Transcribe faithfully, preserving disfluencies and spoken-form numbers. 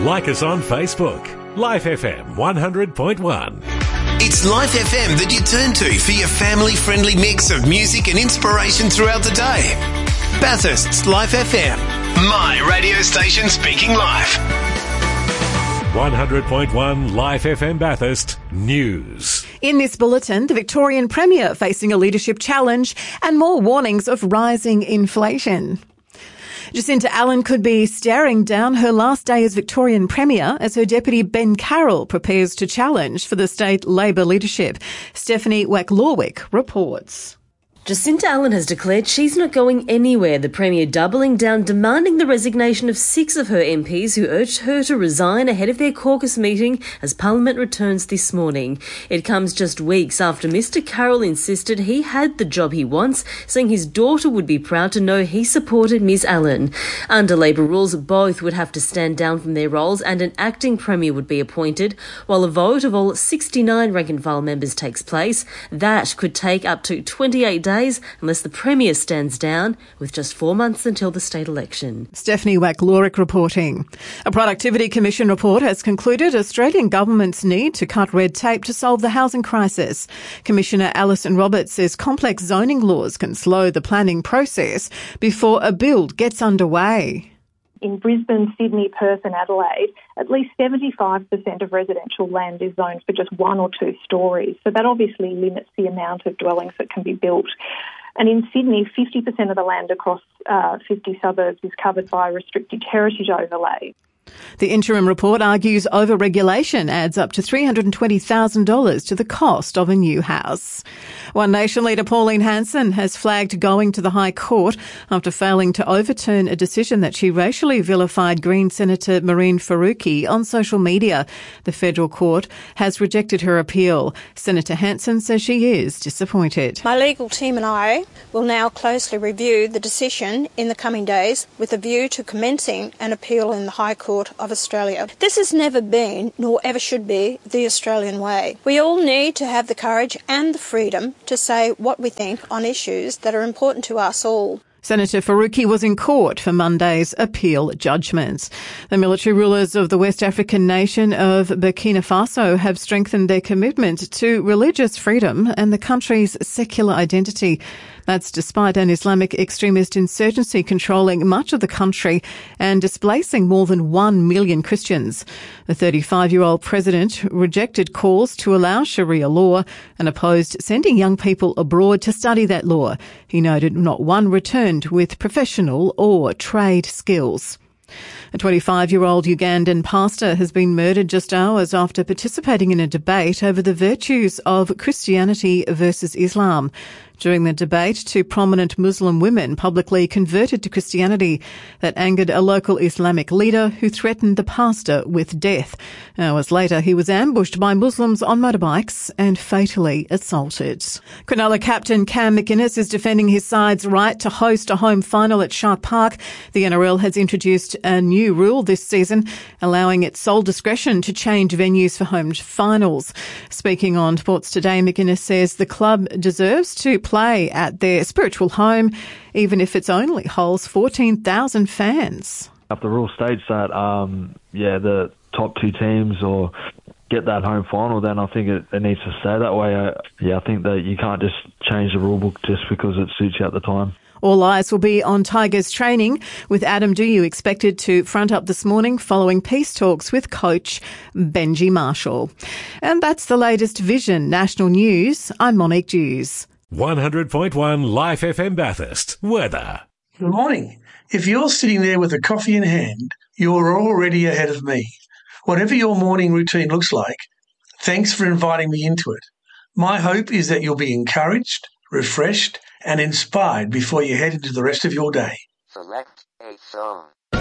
Like us on Facebook. Life F M one hundred point one. It's Life F M that you turn to for your family-friendly mix of music and inspiration throughout the day. Bathurst's Life F M. My radio station speaking life. one hundred point one Life F M Bathurst News. In this bulletin, the Victorian Premier facing a leadership challenge and more warnings of rising inflation. Jacinta Allen could be staring down her last day as Victorian Premier as her deputy Ben Carroll prepares to challenge for the state Labor leadership. Stephanie Wack-Lorwick reports. Jacinta Allen has declared she's not going anywhere, the Premier doubling down, demanding the resignation of six of her M Ps who urged her to resign ahead of their caucus meeting as Parliament returns this morning. It comes just weeks after Mister Carroll insisted he had the job he wants, saying his daughter would be proud to know he supported Miz Allen. Under Labor rules, both would have to stand down from their roles and an acting Premier would be appointed, while a vote of all sixty-nine rank-and-file members takes place. That could take up to twenty-eight days unless the Premier stands down, with just four months until the state election. Stephanie Wack-Lorwick reporting. A Productivity Commission report has concluded Australian governments need to cut red tape to solve the housing crisis. Commissioner Alison Roberts says complex zoning laws can slow the planning process before a build gets underway. In Brisbane, Sydney, Perth and Adelaide, at least seventy-five percent of residential land is zoned for just one or two stories. So that obviously limits the amount of dwellings that can be built. And in Sydney, fifty percent of the land across uh, fifty suburbs is covered by a restricted heritage overlay. The interim report argues over-regulation adds up to three hundred twenty thousand dollars to the cost of a new house. One Nation leader Pauline Hanson has flagged going to the High Court after failing to overturn a decision that she racially vilified Green Senator Mehreen Faruqi on social media. The federal court has rejected her appeal. Senator Hanson says she is disappointed. My legal team and I will now closely review the decision in the coming days with a view to commencing an appeal in the High Court of Australia. This has never been, nor ever should be, the Australian way. We all need to have the courage and the freedom to say what we think on issues that are important to us all. Senator Faruqi was in court for Monday's appeal judgments. The military rulers of the West African nation of Burkina Faso have strengthened their commitment to religious freedom and the country's secular identity. That's despite an Islamic extremist insurgency controlling much of the country and displacing more than one million Christians. The thirty-five-year-old president rejected calls to allow Sharia law and opposed sending young people abroad to study that law. He noted not one returned with professional or trade skills. A twenty-five-year-old Ugandan pastor has been murdered just hours after participating in a debate over the virtues of Christianity versus Islam. During the debate, two prominent Muslim women publicly converted to Christianity. That angered a local Islamic leader who threatened the pastor with death. Hours later, he was ambushed by Muslims on motorbikes and fatally assaulted. Cronulla captain Cam McInnes is defending his side's right to host a home final at Shark Park. The N R L has introduced a new rule this season, allowing its sole discretion to change venues for home finals. Speaking on Sports Today, McInnes says the club deserves to play at their spiritual home, even if it only holds fourteen thousand fans. If the rule states that, um, yeah, the top two teams or get that home final, then I think it, it needs to stay that way. Uh, yeah, I think that you can't just change the rule book just because it suits you at the time. All eyes will be on Tigers training, with Adam Douiu expected to front up this morning following peace talks with coach Benji Marshall. And that's the latest Vision National News. I'm Monique Dews. one hundred point one Life F M Bathurst. Weather. Good morning. If you're sitting there with a coffee in hand, you're already ahead of me. Whatever your morning routine looks like, thanks for inviting me into it. My hope is that you'll be encouraged, refreshed, and inspired before you head into the rest of your day. Select a song.